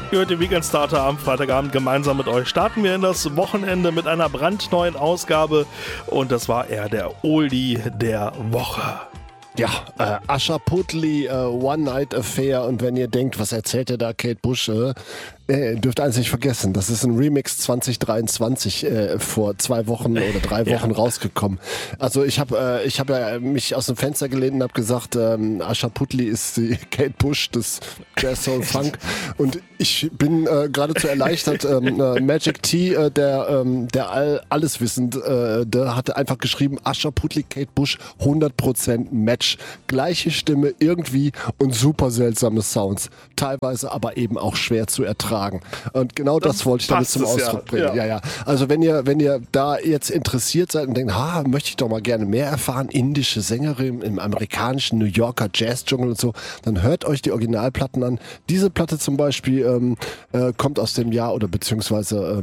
Ihr hört den Weekend Starter am Freitagabend gemeinsam mit euch. Starten wir in das Wochenende mit einer brandneuen Ausgabe und das war eher der Oldie der Woche. Ja, Usher Putley, One Night Affair, und wenn ihr denkt, was erzählt ihr da, Kate Bush, dürft eins nicht vergessen, das ist ein Remix 2023 vor 2 Wochen oder 3 Wochen rausgekommen. Also ich hab ja mich aus dem Fenster gelehnt und habe gesagt, Usher Putley ist die Kate Bush des Jazz Soul Funk, und ich bin geradezu erleichtert. Magic T, der Alleswissende, hatte einfach geschrieben, Usher Putley, Kate Bush, 100% Match. Gleiche Stimme irgendwie und super seltsame Sounds. Teilweise aber eben auch schwer zu ertragen. Und genau das wollte ich damit zum Ausdruck bringen. Ja. Also wenn ihr da jetzt interessiert seid und denkt, möchte ich doch mal gerne mehr erfahren, indische Sängerin im amerikanischen New Yorker Jazz-Dschungel und so, dann hört euch die Originalplatten an. Diese Platte zum Beispiel kommt aus dem Jahr, oder beziehungsweise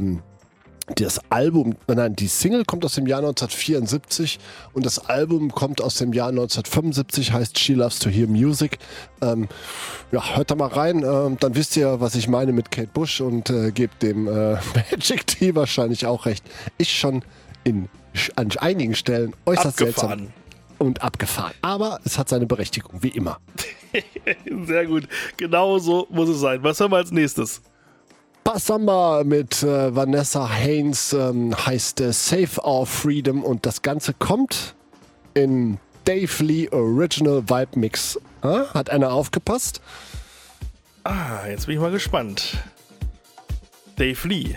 die Single kommt aus dem Jahr 1974 und das Album kommt aus dem Jahr 1975, heißt She Loves to Hear Music. Hört da mal rein, dann wisst ihr, was ich meine mit Kate Bush, und gebt dem Magic T wahrscheinlich auch recht. Ist schon an einigen Stellen äußerst seltsam und abgefahren. Aber es hat seine Berechtigung, wie immer. Sehr gut, genau so muss es sein. Was hören wir als nächstes? Passamba mit Vanessa Haynes, heißt Save Our Freedom, und das Ganze kommt in Dave Lee Original Vibe Mix. Hat einer aufgepasst? Jetzt bin ich mal gespannt. Dave Lee.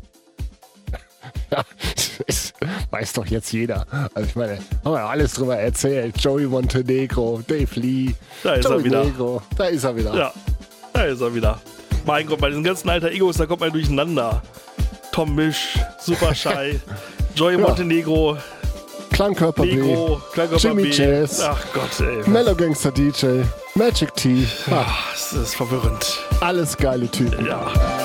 Ja, das weiß doch jetzt jeder. Also ich meine, haben wir ja alles drüber erzählt. Joey Montenegro, Dave Lee. Da ist er wieder. Da ist er wieder. Ja, da ist er wieder. Mein Gott, bei diesen ganzen alter Egos, da kommt man durcheinander. Tom Misch, Super Shy, Joey Montenegro, Klangkörper Negro, Klangkörper Jimmy Jazz, ach Gott, ey. Mellow Gangster DJ, Magic T. Das ist verwirrend. Alles geile Typen. Ja.